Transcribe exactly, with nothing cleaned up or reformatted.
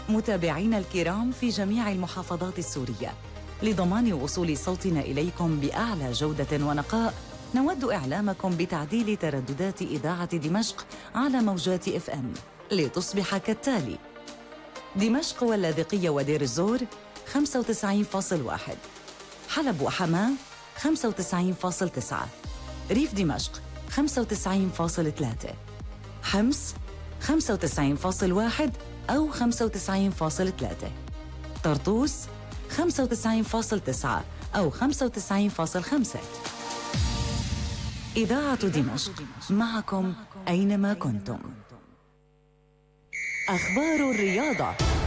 متابعينا الكرام في جميع المحافظات السورية، لضمان وصول صوتنا إليكم بأعلى جودة ونقاء، نود إعلامكم بتعديل ترددات إذاعة دمشق على موجات اف ام لتصبح كالتالي: دمشق واللاذقية ودير الزور خمسة وتسعين فاصل واحد، حلب وحماة خمسة وتسعين فاصل تسعة، ريف دمشق خمسة وتسعين فاصل ثلاثة، حمص خمسة وتسعين فاصل واحد أو خمسة وتسعين فاصل ثلاثة، طرطوس خمسة وتسعين فاصل تسعة أو خمسة وتسعين فاصل خمسة. إذاعة دمشق معكم أينما كنتم. أخبار الرياضة.